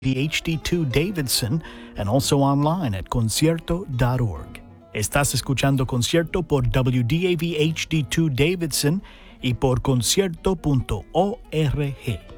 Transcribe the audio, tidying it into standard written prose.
HD2 Davidson and also online at concierto.org. Estás escuchando Concierto por WDAV HD2 Davidson y por concierto.org.